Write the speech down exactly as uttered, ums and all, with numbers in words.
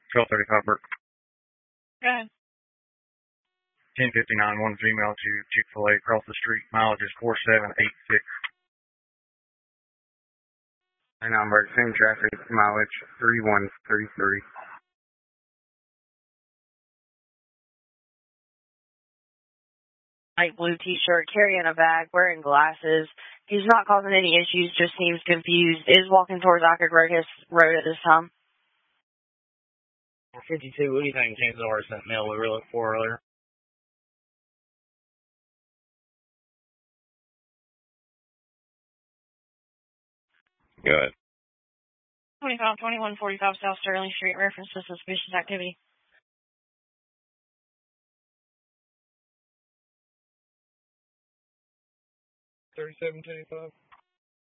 twelve thirty-five Burke. Go ahead. ten fifty-nine, one female to Chick-fil-A across the street. Mileage is four seven eight six. And number, same traffic, mileage three one three three. Light blue t-shirt, carrying a bag, wearing glasses. He's not causing any issues, just seems confused. Is walking towards Ockett Road, his road at this time. four fifty-two, what do you think chances are it's that male we were looking for earlier? Go ahead. twenty-five twenty-one forty-five South Sterling Street, reference to suspicious activity. thirty-seven twenty-five.